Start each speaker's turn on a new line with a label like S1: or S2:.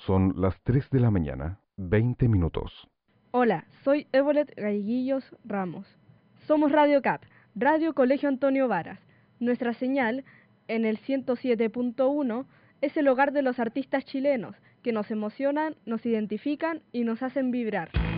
S1: Son las 3 de la mañana, 20 minutos.
S2: Hola, soy Evolet Galleguillos Ramos. Somos Radio CAP, Radio Colegio Antonio Varas. Nuestra señal, en el 107.1, es el hogar de los artistas chilenos, que nos emocionan, nos identifican y nos hacen vibrar.